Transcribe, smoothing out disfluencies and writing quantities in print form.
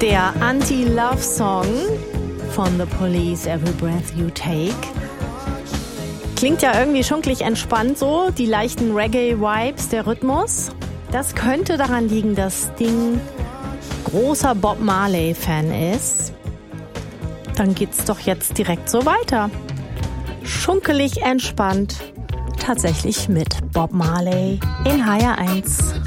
Der Anti-Love-Song von The Police, Every Breath You Take. Klingt ja irgendwie schunkelig entspannt so, die leichten Reggae-Vibes, der Rhythmus. Das könnte daran liegen, dass Sting großer Bob Marley-Fan ist. Dann geht's doch jetzt direkt so weiter. Schunkelig entspannt, tatsächlich mit Bob Marley in HR1.